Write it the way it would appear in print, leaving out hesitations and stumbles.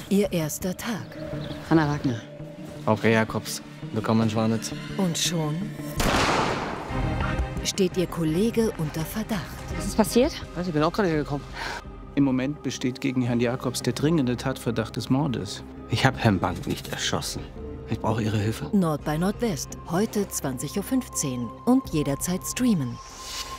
Ihr erster Tag. Hanna Wagner. Frau Jakobs, willkommen in Schwanitz. Und schon steht Ihr Kollege unter Verdacht. Was ist passiert? Ich bin auch gerade hergekommen. Im Moment besteht gegen Herrn Jakobs der dringende Tatverdacht des Mordes. Ich habe Herrn Bank nicht erschossen. Ich brauche Ihre Hilfe. Nord bei Nordwest. Heute 20:15 Uhr und jederzeit streamen.